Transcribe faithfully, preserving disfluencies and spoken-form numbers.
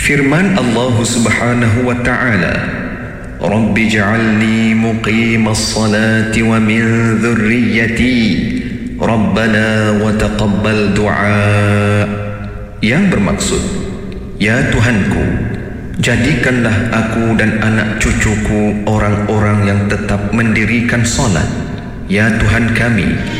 Firman Allah Subhanahu wa ta'ala, Rabbi ja'alni muqimas salati wa min dhurriyyati Rabbana wa taqabbal du'a. Yang bermaksud, ya Tuhanku, jadikanlah aku dan anak cucuku orang-orang yang tetap mendirikan salat. Ya Tuhan kami,